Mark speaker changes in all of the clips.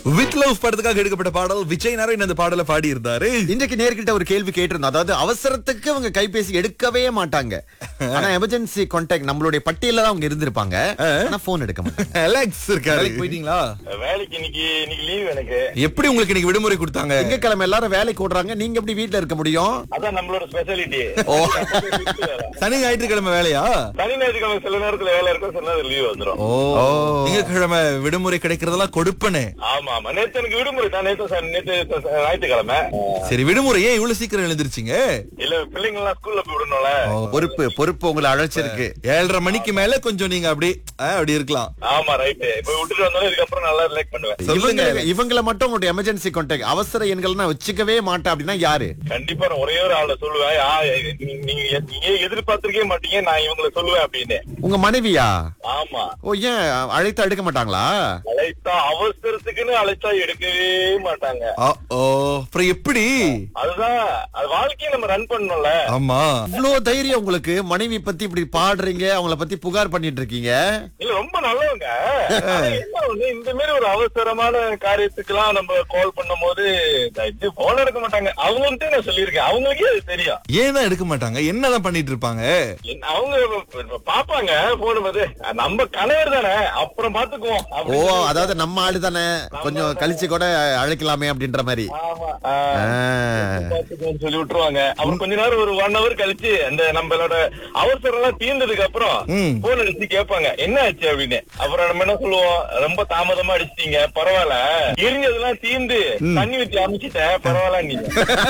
Speaker 1: With love படத்துக்காக எடுக்கப்பட்ட பாடல் விஜய் நாராயண் அந்த பாடலை பாடி இருந்தாரு.
Speaker 2: இன்றைக்கு நேர்கிட்ட ஒரு கேள்வி கேட்டிருந்தோம். அதாவது அவசரத்துக்கு அவங்க கைபேசி எடுக்கவே மாட்டாங்க. ஆனா எமர்ஜென்சி கான்டாக்ட் நம்மளுடைய பட்டியல தான் அவங்க இருந்திருப்பாங்க. ஆனா போன் எடுக்க மாட்டாங்க.
Speaker 1: அலெக்ஸ் இருக்காரு.
Speaker 3: வேலைக்கு போயிட்டீங்களா?
Speaker 4: வேலைக்கு இன்னைக்கு லீவ் எனக்கு.
Speaker 1: எப்படி உங்களுக்கு இன்னைக்கு விடுமுறை கொடுத்தாங்க?
Speaker 2: திங்கட்கிழமை எல்லாரும் வேலைக்கு ஓடுறாங்க, நீங்க எப்படி வீட்ல இருக்க முடியும்?
Speaker 4: அதான் நம்மளோட ஸ்பெஷாலிட்டி.
Speaker 1: சனி ஞாயிற்றுக்கிழமை வேலையா?
Speaker 4: சனி ஞாயிற்றுக்கிழமை சில நேரத்துல வேலை இருக்கும், சில நேரத்துல லீவ் வந்துடும்.
Speaker 1: திங்கட்கிழமை விடுமுறை கிடைக்கிறதெல்லாம் கொடுப்பனே.
Speaker 4: ஆமா ஆமா, நேத்து எனக்கு விடுமுறை தான். நேத்து ஞாயிற்றுக்கிழமை.
Speaker 1: சரி, விடுமுறை ஏன் இவ்வளவு சீக்கிரம் எழுந்திருச்சீங்க?
Speaker 4: இல்ல, பிள்ளைங்க எல்லாம் ஸ்கூல்ல போய் விடணும்ல.
Speaker 2: பொறுப்பு உங்களை அழைச்சிருக்கு.
Speaker 1: 7:30 மணிக்கு மேல கொஞ்சம் நீங்க அப்படி இருக்கலாம்.
Speaker 4: ஆமா, ரைட். இப்ப விட்டுட்டு வந்தாலும் இதுக்கப்புறம் நல்லா ரிலாக்ஸ் பண்ணுவேன்.
Speaker 1: சொல்லுங்க.
Speaker 2: இவங்கள மட்டும் உங்களுடைய எமர்ஜென்சி கான்டாக்ட் அவசர எண்கள்னா வச்சுக்கவே மாட்டேன் அப்படின்னா யாரு?
Speaker 4: கண்டிப்பா நான் ஒரே ஒரு ஆளை சொல்லுவேன். நீங்க எதிர்பார்த்திருக்கவே மாட்டீங்க, நான் இவங்களை சொல்லுவேன் அப்படின்னு.
Speaker 2: உங்க மனைவியா?
Speaker 4: ஆமா.
Speaker 2: ஓ, ஏன் அழைத்தா எடுக்க மாட்டாங்களா?
Speaker 4: அழைத்தா அவசரத்துக்குன்னு அழைத்தா எடுக்கவே மாட்டாங்க.
Speaker 1: அப்புறம் எப்படி?
Speaker 4: அதுதான், அது வாழ்க்கையை நம்ம ரன் பண்ணணும்ல.
Speaker 1: ஆமா,
Speaker 2: இவ்வளவு தைரியம் உங்களுக்கு. மனைவி பத்தி இப்படி பாடுறீங்க, அவங்கள பத்தி புகார் பண்ணிட்டு இருக்கீங்க.
Speaker 4: இல்ல, ரொம்ப நல்லவங்க. என்ன ஒண்ணு, இந்த மாதிரி ஒரு அவசரமான காரியத்துக்கெல்லாம் நம்ம கால் பண்ணும் போது போன் எடுக்க மாட்டாங்க. அவங்கள்ட்ட நான் சொல்லியிருக்கேன், அவங்களுக்கே அது தெரியும்.
Speaker 1: ஏன் தான் எடுக்க மாட்டாங்க? என்னதான் பண்ணிட்டு இருப்பாங்க?
Speaker 4: அவங்க பாப்பாங்க போன் போது, நம்ம கணவர் தானே, அப்புறம் பாத்துக்குவோம்.
Speaker 2: ஓ, அதாவது நம்ம ஆளு தானே, கொஞ்சம் கழிச்சு கூட அழைக்கலாமே அப்படின்ற மாதிரி.
Speaker 4: ஆமா, பாத்துக்குவோம் சொல்லி விட்டுருவாங்க. அப்புறம் கொஞ்ச நேரம் ஒரு 1 hour கழிச்சு அந்த நம்மளோட அவசரம் எல்லாம் தீர்ந்ததுக்கு அப்புறம் போன் அடிச்சு கேட்பாங்க, என்ன ஆச்சு அப்படின்னு. அப்புறம் நம்ம என்ன சொல்லுவோம், ரொம்ப தாமதமா அடிச்சிட்டீங்க, பரவாயில்ல, எரிஞ்சதெல்லாம் தீர்ந்து தண்ணி ஊத்தி அமைச்சிட்டேன், பரவாயில்ல நீங்க.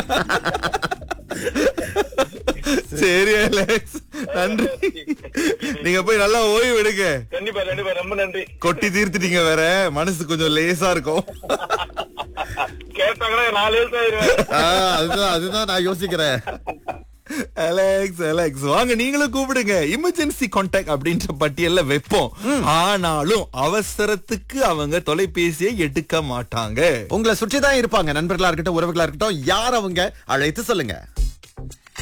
Speaker 1: சரி அலெக்ஸ், நன்றி. நீங்க போய் நல்லா ஓய்வு எடுங்க.
Speaker 4: கண்டிப்பா கண்டிப்பா, ரொம்ப நன்றி.
Speaker 1: கொட்டி தீர்த்துட்டீங்க, வேற மனசு கொஞ்சம் லேசா இருக்கும்.
Speaker 4: கேட்டாங்கன்னா 4 எழுத்து ஆயிருவேன்.
Speaker 2: அதுதான் நான் யோசிக்கிறேன்.
Speaker 1: அலெக்ஸ் வாங்க, நீங்களும் கூப்பிடுங்க. எமர்ஜென்சி கான்டாக்ட் அப்படின்ற பட்டியல்ல வைப்போம். ஆனாலும் அவசரத்துக்கு அவங்க தொலைபேசியை எடுக்க மாட்டாங்க.
Speaker 2: உங்களை சுற்றிதான் இருப்பாங்க. நண்பர்களா இருக்கட்டும், உறவுகளா இருக்கட்டும், யார் அவங்க, அழைத்து சொல்லுங்க.